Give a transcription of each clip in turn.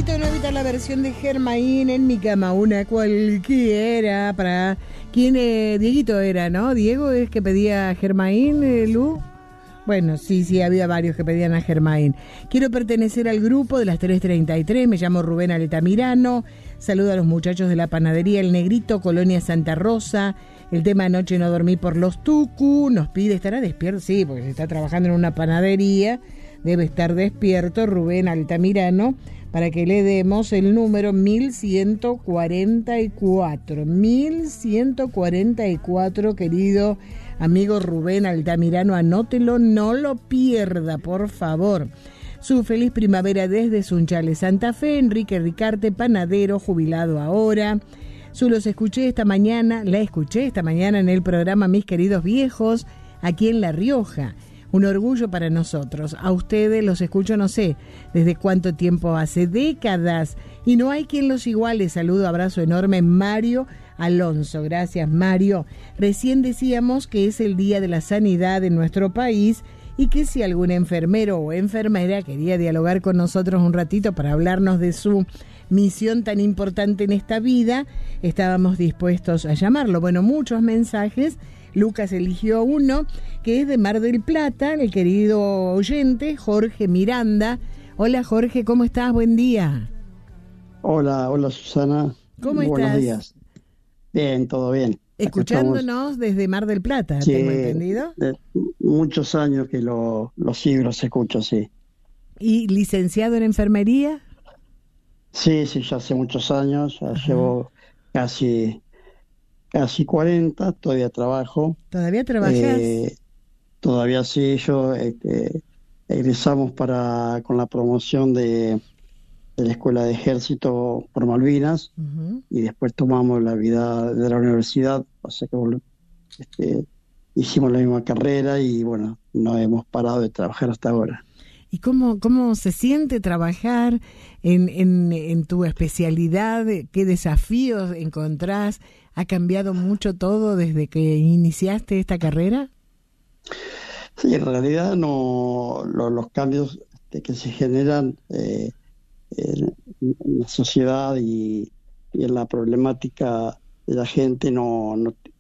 Dieguito Novita, la versión de Germain, En mi cama una cualquiera. ¿Para quién? Dieguito era, ¿no? Diego es que pedía a Germain, Lu. Bueno, sí, había varios que pedían a Germain. Quiero pertenecer al grupo de las 3:33, me llamo Rubén Altamirano, saludo a los muchachos de la panadería El Negrito, Colonia Santa Rosa. El tema Anoche no dormí por los Tucu, nos pide, ¿estará despierto? Sí, porque está trabajando en una panadería, debe estar despierto Rubén Altamirano, para que le demos el número 1144, 1144, querido amigo Rubén Altamirano, anótelo, no lo pierda, por favor. Su feliz primavera desde Sunchales, Santa Fe, Enrique Ricarte, panadero, jubilado ahora. La escuché esta mañana en el programa Mis Queridos Viejos, aquí en La Rioja. Un orgullo para nosotros. A ustedes los escucho, no sé desde cuánto tiempo, hace décadas. Y no hay quien los iguale. Saludo, abrazo enorme, Mario Alonso. Gracias, Mario. Recién decíamos que es el Día de la Sanidad en nuestro país y que si algún enfermero o enfermera quería dialogar con nosotros un ratito para hablarnos de su misión tan importante en esta vida, estábamos dispuestos a llamarlo. Bueno, muchos mensajes. Lucas eligió uno que es de Mar del Plata, el querido oyente Jorge Miranda. Hola Jorge, ¿cómo estás? Buen día. Hola Susana. ¿Cómo estás? Buenos días. Bien, todo bien. Escuchándonos desde Mar del Plata, sí, ¿tengo entendido? Muchos años que los sigo, los escucho, sí. ¿Y licenciado en enfermería? Sí, ya hace muchos años, ya llevo casi 40, todavía trabajo. ¿Todavía trabajas? Todavía sí, egresamos con la promoción de la Escuela de Ejército por Malvinas, y después tomamos la vida de la universidad, o sea que hicimos la misma carrera y bueno, no hemos parado de trabajar hasta ahora. ¿Y cómo se siente trabajar en tu especialidad? ¿Qué desafíos encontrás? ¿Ha cambiado mucho todo desde que iniciaste esta carrera? Sí, en realidad no, los cambios que se generan en la sociedad y en la problemática de la gente no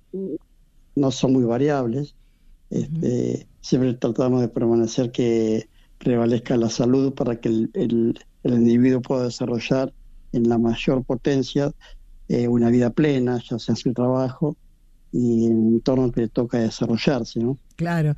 son muy variables. Siempre tratamos de permanecer que prevalezca la salud para que el individuo pueda desarrollar en la mayor potencia una vida plena, ya sea su trabajo y en el entorno que le toca desarrollarse, ¿no? Claro.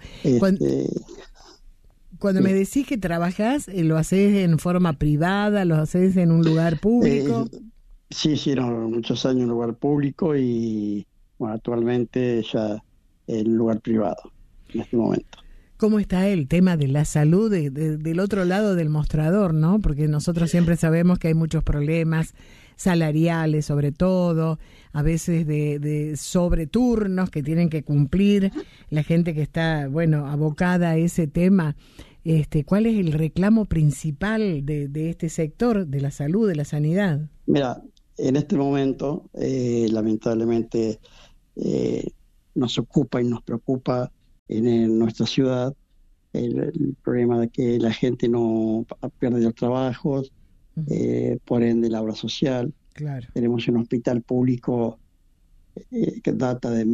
Cuando me decís que trabajás, ¿lo haces en forma privada? ¿Lo haces en un lugar público? Sí, muchos años en lugar público y bueno, actualmente ya en lugar privado en este momento. ¿Cómo está el tema de la salud del otro lado del mostrador, no? Porque nosotros siempre sabemos que hay muchos problemas salariales, sobre todo, a veces de sobreturnos que tienen que cumplir la gente que está, abocada a ese tema. ¿Cuál es el reclamo principal de este sector, de la salud, de la sanidad? Mira, en este momento, lamentablemente, nos ocupa y nos preocupa en nuestra ciudad el problema de que la gente no pierde los trabajos, por ende la obra social. Claro. Tenemos un hospital público que data de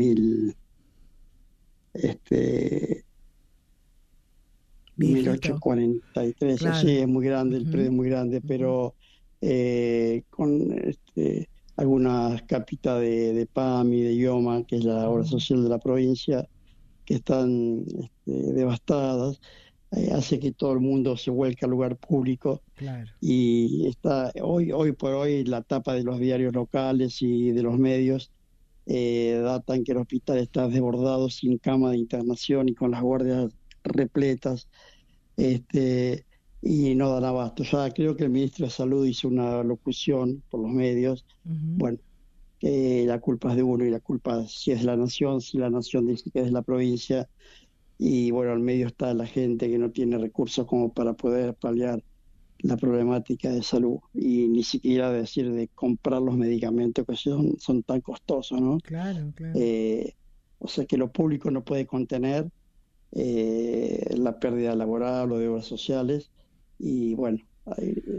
1843. Claro. Sí, es muy grande, el predio es muy grande, pero con algunas capitas de PAMI, de IOMA, que es la obra social de la provincia, que están devastadas, hace que todo el mundo se vuelque al lugar público. Claro. Y está hoy por hoy la tapa de los diarios locales y de los medios datan que el hospital está desbordado, sin cama de internación y con las guardias repletas, y no dan abasto. Ya creo que el ministro de Salud hizo una locución por los medios. Bueno, la culpa es de uno y la culpa si es de la nación, si la nación dice que es de la provincia, y bueno, al medio está la gente que no tiene recursos como para poder paliar la problemática de salud, y ni siquiera decir de comprar los medicamentos que son tan costosos, ¿no? Claro. O sea que lo público no puede contener la pérdida laboral o de obras sociales, y bueno,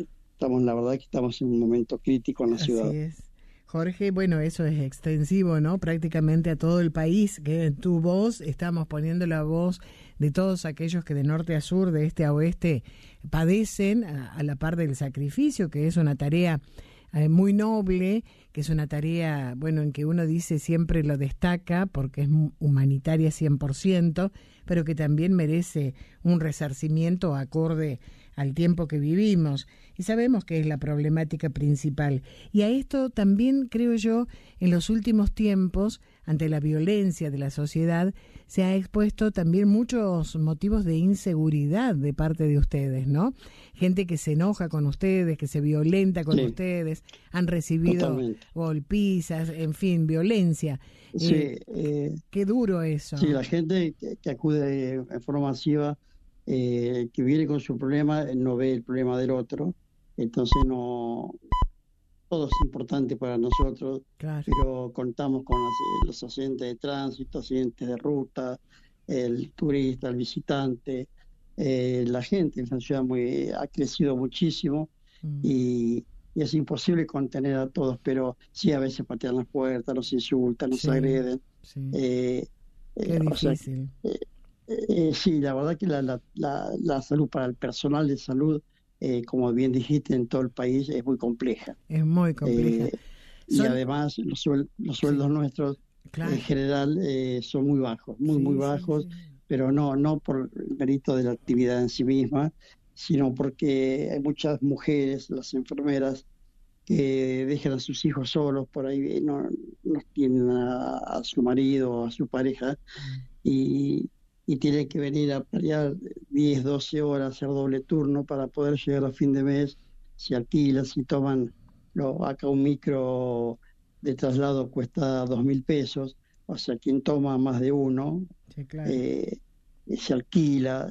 la verdad que estamos en un momento crítico en la ciudad. Así es. Jorge, bueno, eso es extensivo, ¿no? Prácticamente a todo el país, que en tu voz estamos poniendo la voz de todos aquellos que de norte a sur, de este a oeste, padecen a la par del sacrificio, que es una tarea muy noble, que es una tarea, bueno, en que uno dice siempre lo destaca porque es humanitaria 100%, pero que también merece un resarcimiento acorde al tiempo que vivimos, y sabemos que es la problemática principal. Y a esto también, creo yo, en los últimos tiempos, ante la violencia de la sociedad, se ha expuesto también muchos motivos de inseguridad de parte de ustedes, ¿no? Gente que se enoja con ustedes, que se violenta con ustedes, han recibido golpizas, en fin, violencia. Sí, qué duro eso. Sí, la gente que acude en forma masiva, que viene con su problema, no ve el problema del otro, entonces no, todo es importante para nosotros, claro. Pero contamos con los accidentes de tránsito, accidentes de ruta, el turista, el visitante, la gente en la ciudad ha crecido muchísimo y es imposible contener a todos, pero sí, a veces patean las puertas, nos insultan, nos agreden. Sí. Qué difícil. Sí, la verdad que la salud para el personal de salud, como bien dijiste, en todo el país es muy compleja. Es muy compleja. Y además los sueldos nuestros, en general, son muy bajos, muy bajos, pero no por el mérito de la actividad en sí misma, sino porque hay muchas mujeres, las enfermeras, que dejan a sus hijos solos por ahí, no tienen a su marido o a su pareja, y tienen que venir a pelear 10, 12 horas, hacer doble turno para poder llegar a fin de mes. Si alquilan, si toman, acá un micro de traslado cuesta 2.000 pesos, o sea, quien toma más de uno, claro. Se alquila,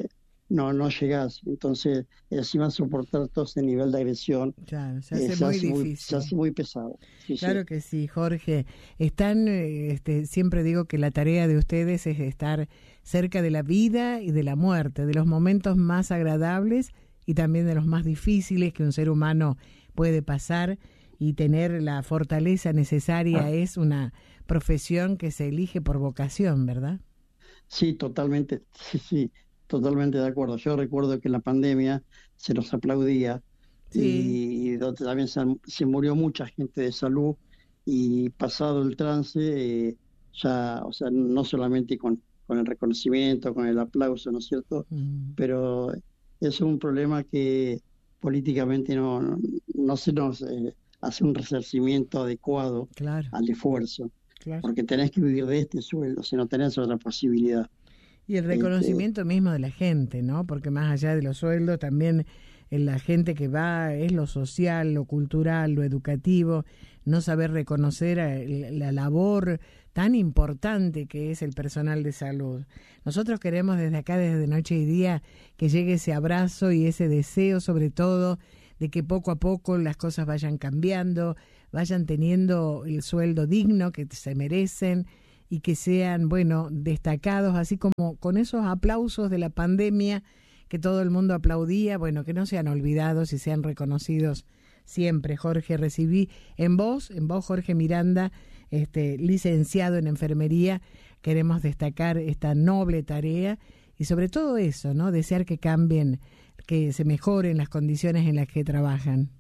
no llegás. Entonces, encima soportar todo ese nivel de agresión, claro, se hace muy difícil. Se hace muy pesado. Claro que sí, Jorge. Están, siempre digo que la tarea de ustedes es estar cerca de la vida y de la muerte, de los momentos más agradables y también de los más difíciles que un ser humano puede pasar, y tener la fortaleza necesaria es una profesión que se elige por vocación, ¿verdad? Sí, totalmente, sí, totalmente de acuerdo. Yo recuerdo que en la pandemia se nos aplaudía y donde también se murió mucha gente de salud, y pasado el trance, ya, o sea, no solamente con el reconocimiento, con el aplauso, ¿no es cierto? Pero es un problema que políticamente no se nos hace un resarcimiento adecuado al esfuerzo, porque tenés que vivir de este sueldo, si no tenés otra posibilidad. Y el reconocimiento mismo de la gente, ¿no? Porque más allá de los sueldos, también la gente que va es lo social, lo cultural, lo educativo, no saber reconocer la labor tan importante que es el personal de salud. Nosotros queremos desde acá, desde Noche y Día, que llegue ese abrazo y ese deseo, sobre todo, de que poco a poco las cosas vayan cambiando, vayan teniendo el sueldo digno que se merecen, y que sean, bueno, destacados, así como con esos aplausos de la pandemia que todo el mundo aplaudía, bueno, que no sean olvidados y sean reconocidos siempre. Jorge, recibí en vos, Jorge Miranda, licenciado en enfermería, queremos destacar esta noble tarea y sobre todo eso, ¿no? Desear que cambien, que se mejoren las condiciones en las que trabajan.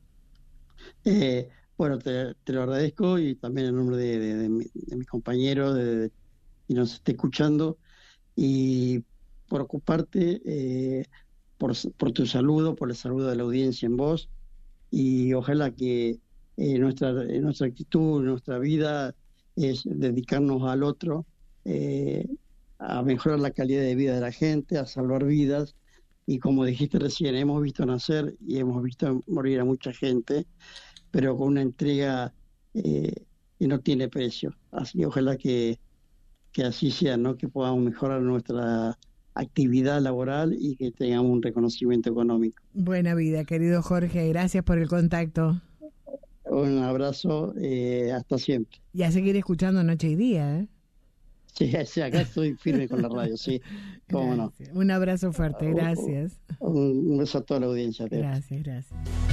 Bueno, te lo agradezco, y también en nombre de mis compañeros y nos esté escuchando, y por ocuparte, por tu saludo, por el saludo de la audiencia en vos, y ojalá que nuestra actitud, nuestra vida es dedicarnos al otro, a mejorar la calidad de vida de la gente, a salvar vidas, y como dijiste recién, hemos visto nacer y hemos visto morir a mucha gente, pero con una entrega que no tiene precio. Así ojalá que así sea, ¿no? Que podamos mejorar nuestra actividad laboral y que tengamos un reconocimiento económico. Buena vida, querido Jorge, gracias por el contacto. Un abrazo, hasta siempre. Y a seguir escuchando Noche y Día, ¿eh? Sí, sí, acá estoy firme con la radio, sí, cómo no. Un abrazo fuerte, gracias. Un beso a toda la audiencia. Gracias, gracias.